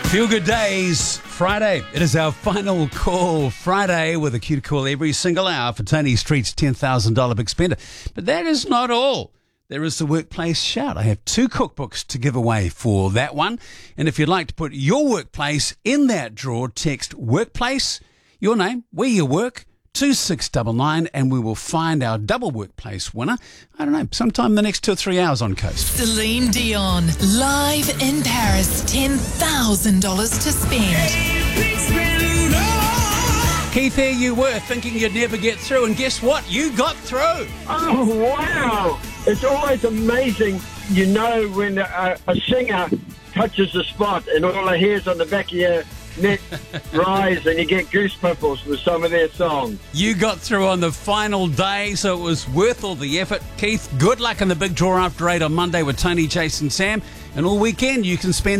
Feel Good Days, Friday. It is our final call Friday with a cue to call every single hour for Tony Street's $10,000 big spender. But that is not all. There is the workplace shout. I have 2 cookbooks to give away for that one. And if you'd like to put your workplace in that draw, text workplace, your name, where you work, 2699, and we will find our double workplace winner, I don't know, sometime in the next 2 or 3 hours on Coast. Celine Dion, live in Paris, $10,000 to spend. Keith, here you were thinking you'd never get through, and guess what? You got through. Oh, wow. It's always amazing, when a singer touches the spot and all the hairs on the back of your neck rise and you get goose pimples with some of their songs. You got through on the final day, so it was worth all the effort. Keith, good luck in the big draw after 8 on Monday with Tony, Jason, Sam. And all weekend you can spend